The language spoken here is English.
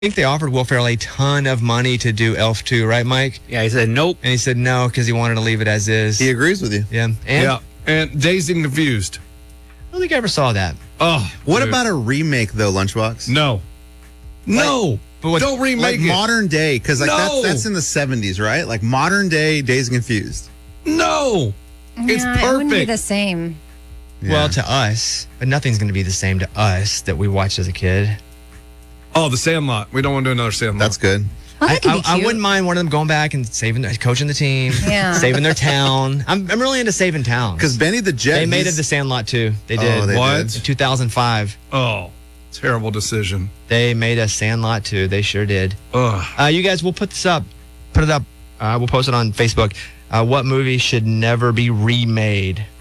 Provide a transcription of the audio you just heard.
think they offered Will Ferrell a ton of money to do Elf 2, right, Mike? Yeah, he said nope. And he said no because he wanted to leave it as is. He agrees with you. Yeah. And Dazed and Confused. I don't think I ever saw that. Oh, What dude. about a remake, though, Lunchbox? No. Don't remake Like it. modern day, because No. that's in the 70s, right? Like modern day Dazed and Confused. No. It's Yeah, it wouldn't be perfect. the same. Well, to us, but nothing's going to be the same to us that we watched as a kid. Oh, The Sandlot. We don't want to do another Sandlot. That's good. Oh, that could be I cute. wouldn't mind one of them going back and coaching the team, Yeah. saving their town. I'm really into saving towns. Because Benny the Jet. They made it he's- The Sandlot too. They did. they What? In 2005. Oh, terrible decision. They made a Sandlot too. They sure did. Ugh. You guys, we'll put this up. Put it up. We'll post it on Facebook. What movie should never be remade?